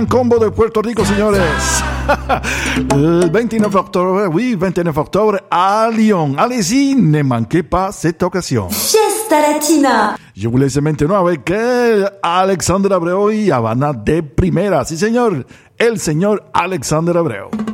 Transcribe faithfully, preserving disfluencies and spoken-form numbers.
Combo de Puerto Rico, señores. Le vingt-neuf octobre, oui, vingt-neuf octobre à Lyon. Allez-y, ne manquez pas cette occasion. Fiesta Latina. Je vous laisse maintenant avec Alexandre Abreu y Habana de primera. Sí, señor, el señor Alexandre Abreu.